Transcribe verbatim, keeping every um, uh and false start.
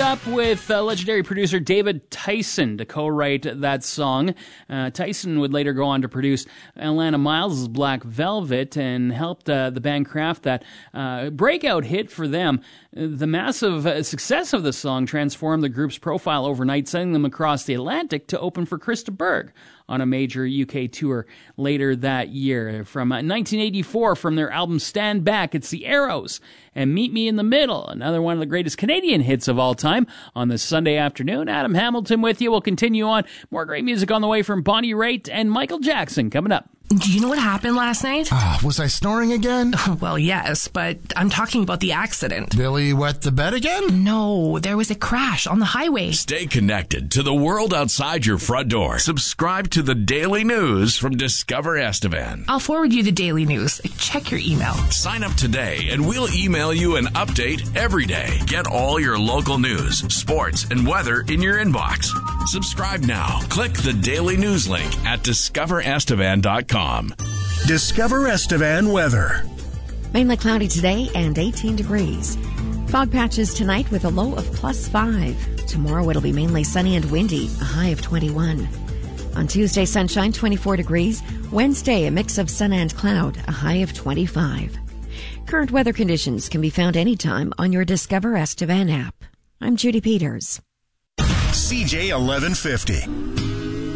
up with uh, legendary producer David Tyson to co-write that song. Uh, Tyson would later go on to produce Alana Miles' Black Velvet and helped uh, the band craft that uh, breakout hit for them. The massive uh, success of the song transformed the group's profile overnight, sending them across the Atlantic to open for Krista Berg on a major U K tour later that year. From uh, nineteen eighty-four, from their album Stand Back, it's The Arrows and Meet Me in the Middle, another one of the greatest Canadian hits of all time on this Sunday afternoon. Adam Hamilton with you. We'll continue on. More great music on the way from Bonnie Raitt and Michael Jackson coming up. Do you know what happened last night? Uh, was I snoring again? Well, yes, but I'm talking about the accident. Billy wet the bed again? No, there was a crash on the highway. Stay connected to the world outside your front door. Subscribe to the Daily News from Discover Estevan. I'll forward you the Daily News. Check your email. Sign up today and we'll email you an update every day. Get all your local news, sports, and weather in your inbox. Subscribe now. Click the Daily News link at discover estevan dot com. Discover Estevan weather. Mainly cloudy today and eighteen degrees. Fog patches tonight with a low of plus five. Tomorrow it'll be mainly sunny and windy, a high of twenty-one. On Tuesday, sunshine, twenty-four degrees. Wednesday, a mix of sun and cloud, a high of twenty-five. Current weather conditions can be found anytime on your Discover Estevan app. I'm Judy Peters. C J eleven fifty.